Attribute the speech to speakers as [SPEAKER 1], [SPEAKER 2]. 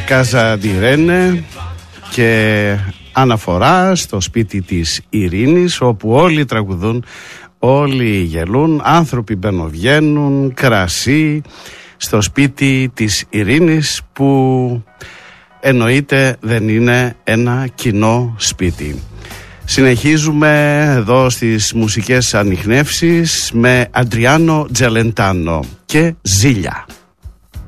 [SPEAKER 1] Casa di Rene και αναφορά στο σπίτι της Ειρήνης, όπου όλοι τραγουδούν, όλοι γελούν, άνθρωποι μπαινοβγαίνουν, κρασί στο σπίτι της Ειρήνης, που εννοείται δεν είναι ένα κοινό σπίτι. Συνεχίζουμε εδώ στις μουσικές ανιχνεύσεις με Αντριάνο Τζελεντάνο και Ζήλια.